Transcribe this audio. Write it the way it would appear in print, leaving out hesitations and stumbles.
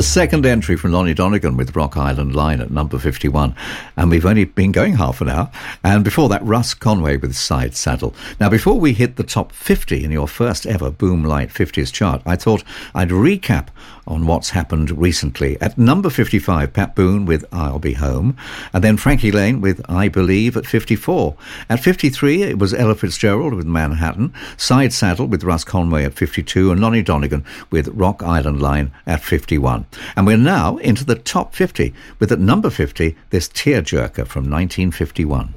second entry from Lonnie Donegan with Rock Island Line at number 51. And we've only been going half an hour. And before that, Russ Conway with Side Saddle. Now, before we hit the top 50 in your first ever Boom Light 50s chart, I thought I'd recap on what's happened recently. At number 55, Pat Boone with I'll Be Home, and then Frankie Lane with I Believe at 54. At 53, it was Ella Fitzgerald with Manhattan, Side Saddle with Russ Conway at 52, and Lonnie Donegan with Rock Island Line at 51. And we're now into the top 50, with at number 50, this tearjerker from 1951.